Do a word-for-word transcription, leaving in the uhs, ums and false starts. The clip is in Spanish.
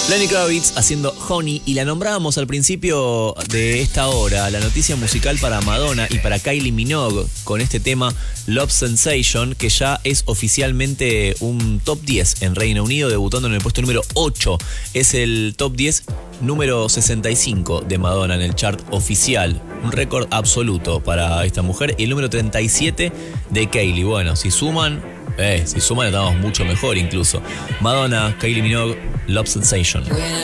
Lenny Kravitz haciendo Honey, y la nombrábamos al principio de esta hora, la noticia musical para Madonna y para Kylie Minogue con este tema Love Sensation, que ya es oficialmente un top diez en Reino Unido, debutando en el puesto número ocho. Es el top diez número sesenta y cinco de Madonna en el chart oficial. Un récord absoluto para esta mujer. Y el número treinta y siete de Kylie. Bueno, si suman, eh, si suman estamos mucho mejor incluso. Madonna, Kylie Minogue, Love Sensation.